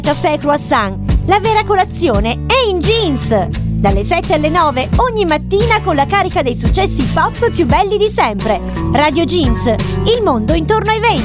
Caffè Croissant, la vera colazione è in jeans! Dalle 7 alle 9 ogni mattina con la carica dei successi pop più belli di sempre. Radio Jeans, il mondo intorno ai 20.